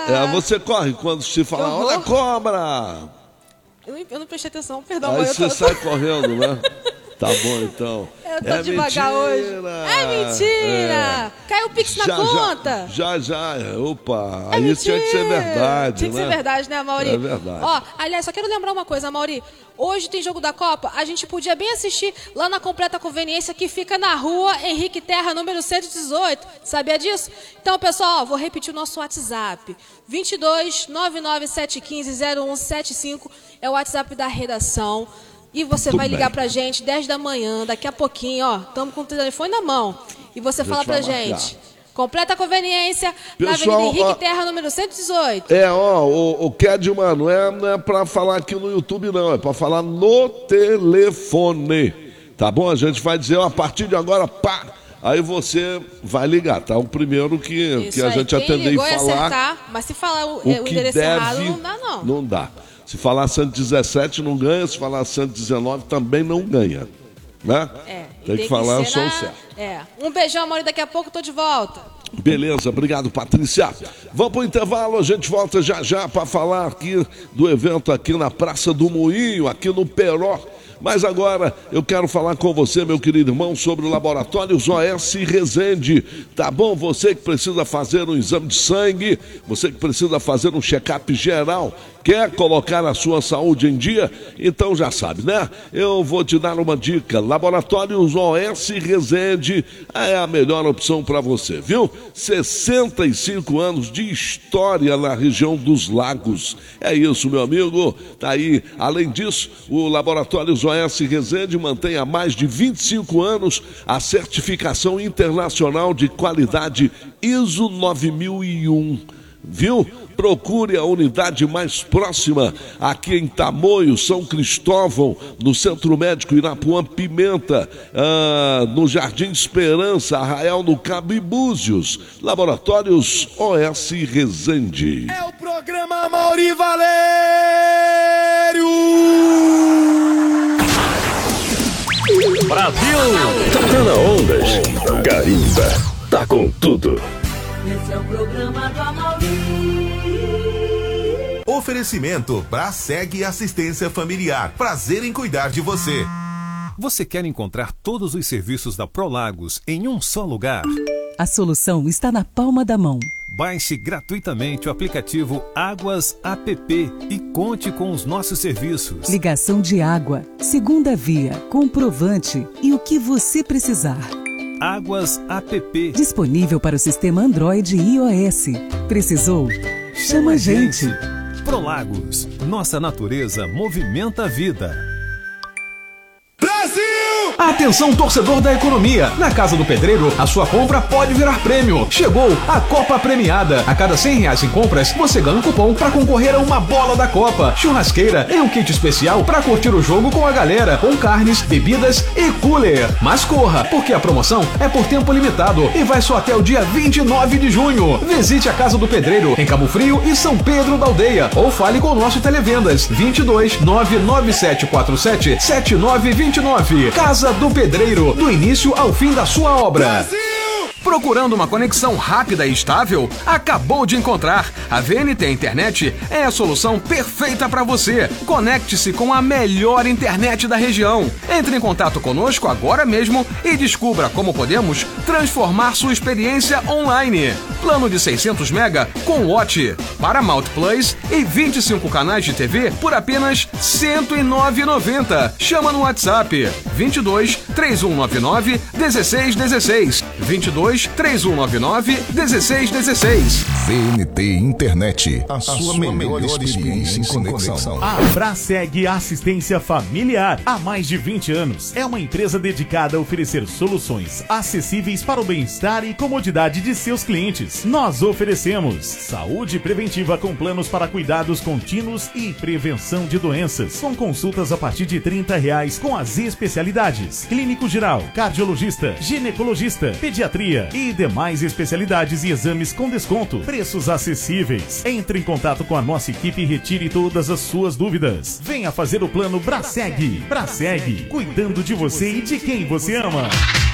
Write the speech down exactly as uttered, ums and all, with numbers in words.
É, você corre quando te falar, olha a cobra! Eu não, eu não prestei atenção, perdão. Aí eu você tô... sai correndo, né? Tá bom, então. Eu tô é devagar mentira. hoje. É mentira! É. Caiu o Pix na já, conta? Já, já, já. Opa, É aí mentira. tinha que ser verdade, Tinha que né? ser verdade, né, Mauri? É verdade. Ó, aliás, só quero lembrar uma coisa, Mauri. Hoje tem jogo da Copa, a gente podia bem assistir lá na Completa Conveniência, que fica na rua Henrique Terra, número cento e dezoito. Sabia disso? Então, pessoal, ó, vou repetir o nosso WhatsApp. vinte e dois, nove nove sete um cinco, zero um sete cinco é o WhatsApp da redação. E você Muito vai ligar bem. pra gente dez da manhã, daqui a pouquinho, ó. Estamos com o telefone na mão. E você Deixa fala pra gente. Completa Conveniência, Pessoal, na Avenida Henrique ó, Terra, número cento e dezoito. É, ó, o, o Kedman não é, não é pra falar aqui no YouTube, não. É pra falar no telefone. Tá bom? A gente vai dizer, ó, a partir de agora, pá. Aí você vai ligar, tá? O primeiro que, que a gente Quem atender e falar. Acertar, mas se falar o, o, o que endereço deve, errado, não dá, não. Não dá. Se falar cento e dezessete não ganha, se falar cento e dezenove também não ganha, né? É, tem, tem que falar o som na... certo. É. Um beijão, amor, e daqui a pouco eu tô de volta. Beleza, obrigado, Patrícia. Vamos pro intervalo, a gente volta já já para falar aqui do evento aqui na Praça do Moinho, aqui no Peró. Mas agora eu quero falar com você, meu querido irmão, sobre o Laboratórios O S Resende. Tá bom? Você que precisa fazer um exame de sangue, você que precisa fazer um check-up geral, quer colocar a sua saúde em dia? Então já sabe, né? Eu vou te dar uma dica. Laboratórios O S Resende é a melhor opção para você, viu? sessenta e cinco anos de história na região dos Lagos. É isso, meu amigo. Tá aí. Além disso, o Laboratórios O S Resende mantém há mais de vinte e cinco anos a certificação internacional de qualidade I S O nove mil e um. Viu? Procure a unidade mais próxima aqui em Tamoio, São Cristóvão, no Centro Médico Irapuã Pimenta, ah, no Jardim Esperança, Arraial do Cabo e Búzios. Laboratórios O S Resende. É o programa Mauri Valério! Brasil! Tá na ondas. Carimba. Tá com tudo. Esse é o programa do Amaury. Oferecimento Braseg Assistência Familiar. Prazer em cuidar de você. Você quer encontrar todos os serviços da Prolagos em um só lugar? A solução está na palma da mão. Baixe gratuitamente o aplicativo Águas App e conte com os nossos serviços. Ligação de água, segunda via, comprovante e o que você precisar. Águas App. Disponível para o sistema Android e iOS. Precisou? Chama a gente. Prolagos. Nossa natureza movimenta a vida. Brasil! Atenção, torcedor da economia! Na Casa do Pedreiro, a sua compra pode virar prêmio. Chegou a Copa Premiada. A cada cem reais em compras, você ganha um cupom para concorrer a uma bola da Copa, churrasqueira e um kit especial para curtir o jogo com a galera, com carnes, bebidas e cooler. Mas corra, porque a promoção é por tempo limitado e vai só até o dia vinte e nove de junho. Visite a Casa do Pedreiro, em Cabo Frio e São Pedro da Aldeia, ou fale com o nosso Televendas vinte e dois, nove nove sete quatro sete, sete nove dois nove. Casa do Pedreiro, do início ao fim da sua obra. Brasil! Procurando uma conexão rápida e estável? Acabou de encontrar. A V N T Internet é a solução perfeita para você. Conecte-se com a melhor internet da região. Entre em contato conosco agora mesmo e descubra como podemos transformar sua experiência online. Plano de seiscentos mega com Watch, Paramount Plus e vinte e cinco canais de T V por apenas cento e nove reais e noventa centavos. Chama no WhatsApp vinte e dois, três um nove nove, dezesseis dezesseis. vinte e dois, três um nove nove, dezesseis dezesseis. V N T Internet, a, a sua, sua melhor, melhor experiência em conexão. conexão. A Braseg Assistência Familiar, há mais de vinte anos, é uma empresa dedicada a oferecer soluções acessíveis para o bem-estar e comodidade de seus clientes. Nós oferecemos saúde preventiva com planos para cuidados contínuos e prevenção de doenças, com consultas a partir de trinta reais com as especialidades clínico geral, cardiologista, ginecologista, pediatria e demais especialidades e exames com desconto. Preços acessíveis. Entre em contato com a nossa equipe e retire todas as suas dúvidas. Venha fazer o plano Braseg. Braseg, cuidando de você e de quem você ama.